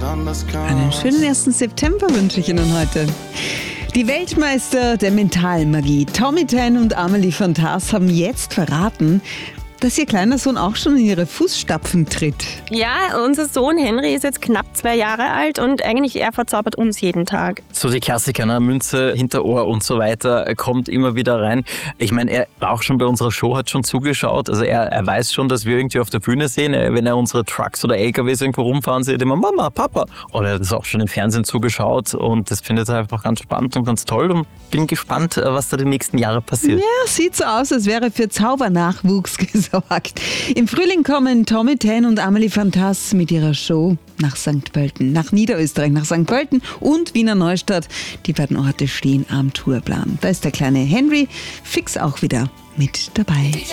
Einen schönen 1. September wünsche ich Ihnen heute. Die Weltmeister der Mentalmagie, Tommy Tan und Amelie Fantas, haben jetzt verraten, dass ihr kleiner Sohn auch schon in ihre Fußstapfen tritt. Ja, unser Sohn Henry ist jetzt knapp 2 Jahre alt und eigentlich er verzaubert uns jeden Tag. So die Klassiker, ne? Münze, Hinterohr und so weiter, kommt immer wieder rein. Ich meine, er war auch schon bei unserer Show, hat schon zugeschaut. Also er weiß schon, dass wir irgendwie auf der Bühne sehen. Wenn er unsere Trucks oder LKWs irgendwo rumfahren sieht, immer Mama, Papa. Oder er hat auch schon im Fernsehen zugeschaut und das findet er einfach ganz spannend und ganz toll und bin gespannt, was da die nächsten Jahre passiert. Ja, sieht so aus, als wäre für Zaubernachwuchs gesorgt. Im Frühling kommen Tommy Tan und Amelie Fantas mit ihrer Show nach St. Pölten, nach Niederösterreich, nach St. Pölten und Wiener Neustadt. Die beiden Orte stehen am Tourplan. Da ist der kleine Henry fix auch wieder mit dabei.